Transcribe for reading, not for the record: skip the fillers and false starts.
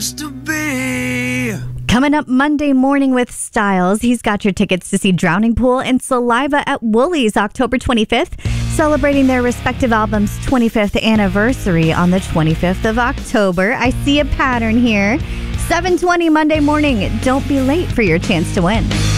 To be. Coming up Monday morning with Styles, he's got your tickets to see Drowning Pool and Saliva at Woolies October 25th, celebrating their respective albums' 25th anniversary on the 25th of October. I see a pattern here. 7:20 Monday morning. Don't be late for your chance to win.